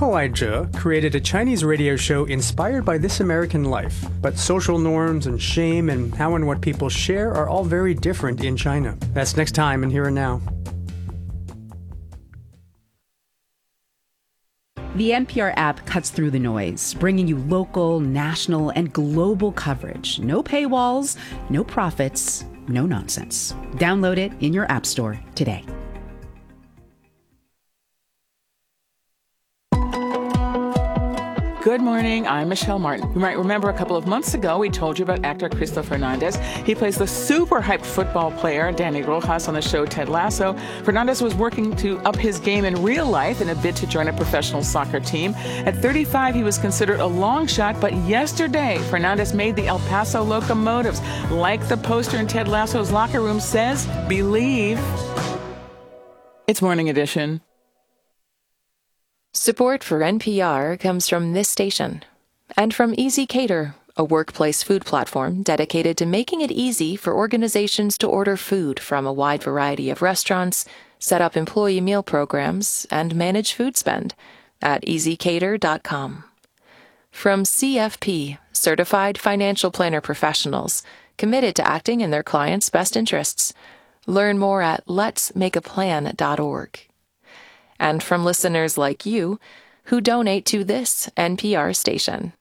Koai created a Chinese radio show inspired by this American life, but social norms and shame and how and what people share are all very different in China. That's next time in Here and Now. The NPR app cuts through the noise, bringing you local, national, and global coverage. No paywalls, no profits, no nonsense. Download it in your app store today. Good morning, I'm Michelle Martin. You might remember a couple of months ago, we told you about actor Cristo Fernandez. He plays the super hyped football player, Danny Rojas, on the show Ted Lasso. Fernandez was working to up his game in real life in a bid to join a professional soccer team. At 35, he was considered a long shot, but yesterday, Fernandez made the El Paso Locomotives. Like the poster in Ted Lasso's locker room says, believe. It's Morning Edition. Support for NPR comes from this station and from Easy Cater, a workplace food platform dedicated to making it easy for organizations to order food from a wide variety of restaurants, set up employee meal programs, and manage food spend at easycater.com. From CFP, Certified Financial Planner Professionals, committed to acting in their clients' best interests. Learn more at letsmakeaplan.org. And from listeners like you who donate to this NPR station.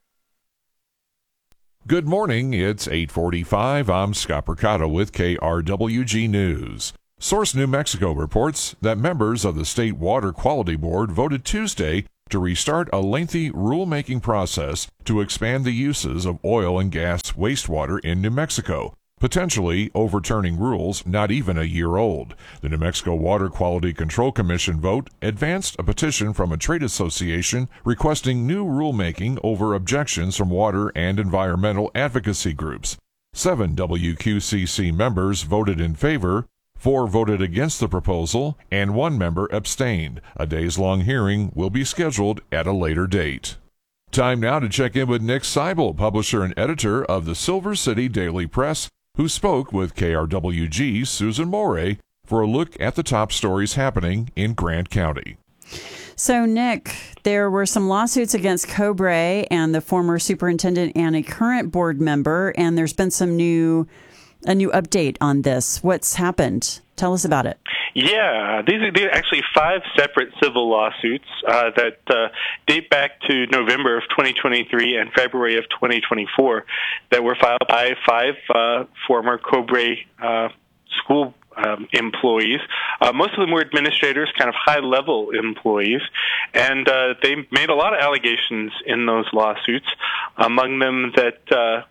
Good morning. It's 8:45. I'm Scott Percato with KRWG News. Source New Mexico reports that members of the State Water Quality Board voted Tuesday to restart a lengthy rulemaking process to expand the uses of oil and gas wastewater in New Mexico, potentially overturning rules not even a year old. The New Mexico Water Quality Control Commission vote advanced a petition from a trade association requesting new rulemaking over objections from water and environmental advocacy groups. 7 WQCC members voted in favor, 4 voted against the proposal, and 1 member abstained. A days-long hearing will be scheduled at a later date. Time now to check in with Nick Seibel, publisher and editor of the Silver City Daily Press, who spoke with KRWG's Susan Moray for a look at the top stories happening in Grant County. So, Nick, there were some lawsuits against Cobre and the former superintendent and a current board member, and there's been a new update on this. What's happened? Tell us about it. Yeah, these are actually 5 separate civil lawsuits that date back to November of 2023 and February of 2024 that were filed by 5 former Cobre school employees. Most of them were administrators, kind of high-level employees, and they made a lot of allegations in those lawsuits, among them that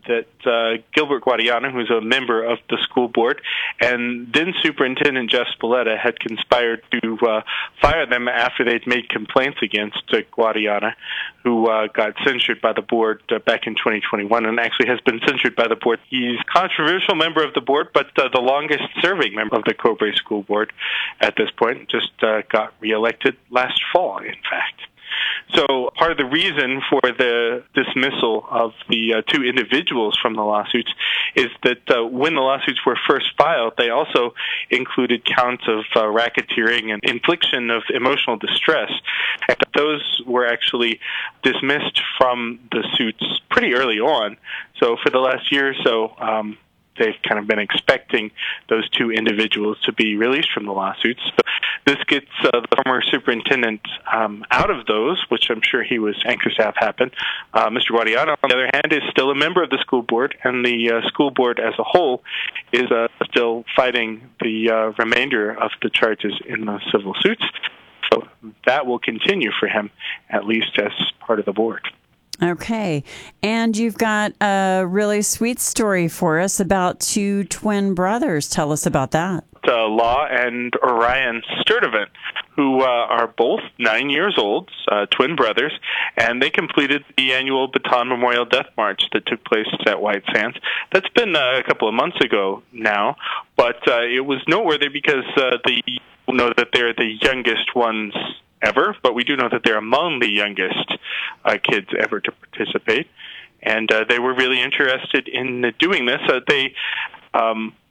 Gilbert Guadiana, who's a member of the school board, and then Superintendent Jeff Spalletta had conspired to fire them after they'd made complaints against Guadiana, who got censured by the board back in 2021 and actually has been censured by the board. He's a controversial member of the board, but the longest-serving member of the Cobre School Board at this point, just got reelected last fall, in fact. So part of the reason for the dismissal of the 2 individuals from the lawsuits is that when the lawsuits were first filed, they also included counts of racketeering and infliction of emotional distress. And those were actually dismissed from the suits pretty early on. So for the last year or so, they've kind of been expecting those 2 individuals to be released from the lawsuits. So this gets the former superintendent out of those, which I'm sure he was anxious to have happen. Mr. Guadiana, on the other hand, is still a member of the school board, and the school board as a whole is still fighting the remainder of the charges in the civil suits. So that will continue for him, at least as part of the board. Okay. And you've got a really sweet story for us about 2 twin brothers. Tell us about that. Law and Orion Sturdivant, who are both 9 years old, twin brothers, and they completed the annual Baton Memorial Death March that took place at White Sands. That's been a couple of months ago now, but it was noteworthy because we know that they're the youngest ones ever, but we do know that they're among the youngest kids ever to participate, and they were really interested in doing this.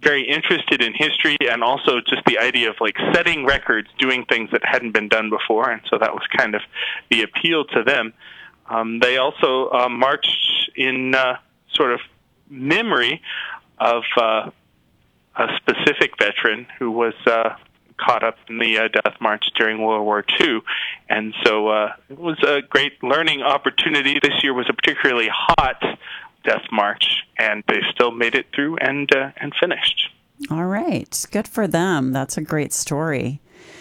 very interested in history and also just the idea of like setting records, doing things that hadn't been done before, and so that was kind of the appeal to them. They also marched in sort of memory of a specific veteran who was caught up in the death march during World War II. And so it was a great learning opportunity. This year was a particularly hot death march, and they still made it through and finished. All right. Good for them. That's a great story.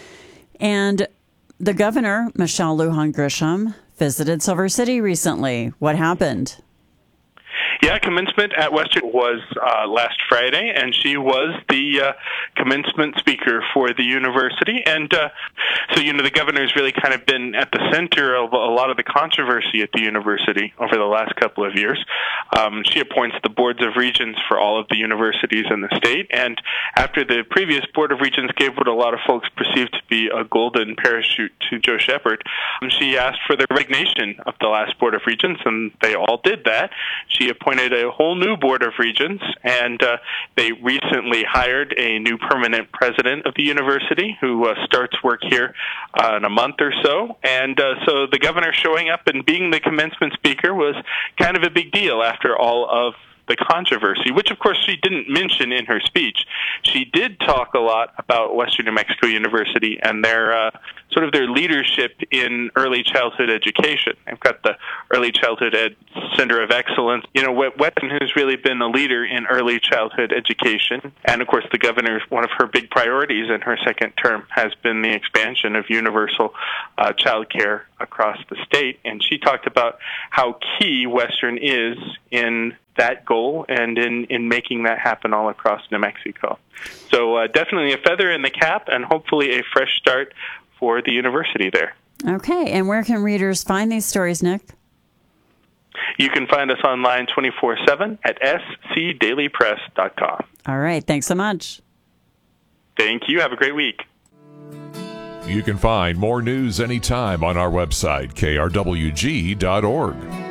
And the governor, Michelle Lujan Grisham, visited Silver City recently. What happened? Yeah, commencement at Western was last Friday, and she was the commencement speaker for the university. And so, the governor's really kind of been at the center of a lot of the controversy at the university over the last couple of years. She appoints the boards of regents for all of the universities in the state, and after the previous board of regents gave what a lot of folks perceived to be a golden parachute to Joe Shepard, she asked for the resignation of the last board of regents, and they all did that. She appointed a whole new board of regents, and they recently hired a new permanent president of the university who starts work here in a month or so. And so the governor showing up and being the commencement speaker was kind of a big deal after all of the controversy, which of course she didn't mention in her speech. She did talk a lot about Western New Mexico University and their sort of their leadership in early childhood education. They've got the Early Childhood Ed Center of Excellence. Western has really been a leader in early childhood education, and of course the governor, one of her big priorities in her second term has been the expansion of universal child care across the state. And she talked about how key Western is in that goal and in making that happen all across New Mexico. So definitely a feather in the cap and hopefully a fresh start for the university there. Okay, and where can readers find these stories, Nick? You can find us online 24/7 at scdailypress.com. All right, thanks so much. Thank you. Have a great week. You can find more news anytime on our website, krwg.org.